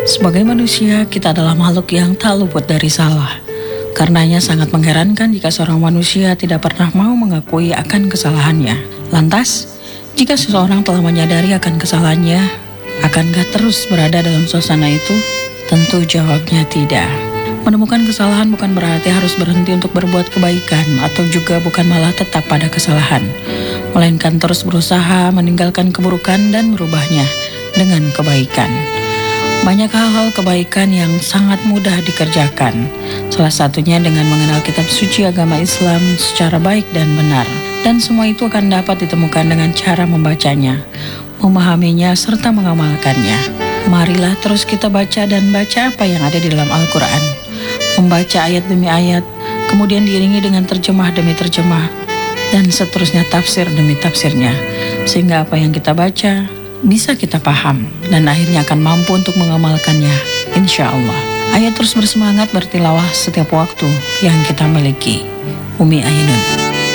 Sebagai manusia, kita adalah makhluk yang tak luput dari salah. Karenanya sangat mengherankan jika seorang manusia tidak pernah mau mengakui akan kesalahannya. Lantas, jika seseorang telah menyadari akan kesalahannya, akankah terus berada dalam suasana itu? Tentu jawabnya tidak. Menemukan kesalahan bukan berarti harus berhenti untuk berbuat kebaikan, atau juga bukan malah tetap pada kesalahan, melainkan terus berusaha meninggalkan keburukan dan merubahnya dengan kebaikan. Banyak hal-hal kebaikan yang sangat mudah dikerjakan, salah satunya dengan mengenal kitab suci agama Islam secara baik dan benar. Dan semua itu akan dapat ditemukan dengan cara membacanya, memahaminya, serta mengamalkannya. Marilah terus kita baca dan baca apa yang ada di dalam Al-Quran. Membaca ayat demi ayat, kemudian diiringi dengan terjemah demi terjemah, dan seterusnya tafsir demi tafsirnya. Sehingga apa yang kita baca bisa kita paham dan akhirnya akan mampu untuk mengamalkannya, insya Allah. Ayo terus bersemangat bertilawah setiap waktu yang kita miliki. Umi Ainun.